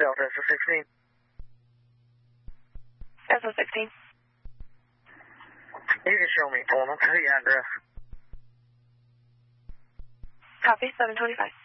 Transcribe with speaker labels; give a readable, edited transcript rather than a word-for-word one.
Speaker 1: Delta SO16.
Speaker 2: SO16.
Speaker 1: You can show me, Pullman. The address.
Speaker 2: Copy, 725.